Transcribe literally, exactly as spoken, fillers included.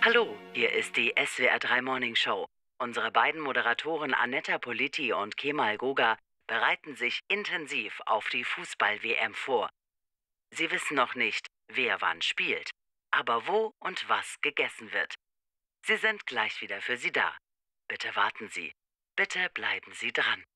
Hallo, hier ist die S W R drei Morning Show. Unsere beiden Moderatoren Annetta Politi und Kemal Goga bereiten sich intensiv auf die Fußball-W M vor. Sie wissen noch nicht, wer wann spielt, aber wo und was gegessen wird. Sie sind gleich wieder für Sie da. Bitte warten Sie. Bitte bleiben Sie dran.